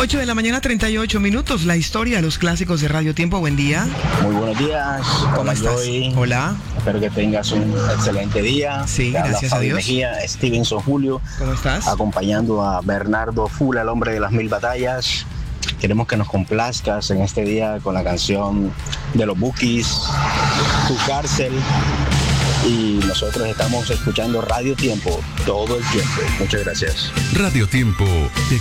8 de la mañana, 38 minutos. La historia de los clásicos de Radio Tiempo. Buen día. Muy buenos días. ¿Cómo estás? Joy. Hola. Espero que tengas un excelente día. Sí, Te habla gracias a Fabio Dios. Mejía, Stevenson Julio. ¿Cómo estás? Acompañando a Bernardo Fula, el hombre de las 1000 batallas. Queremos que nos complazcas en este día con la canción de los Bukis, Tu Cárcel. Y nosotros estamos escuchando Radio Tiempo todo el tiempo. Muchas gracias. Radio Tiempo te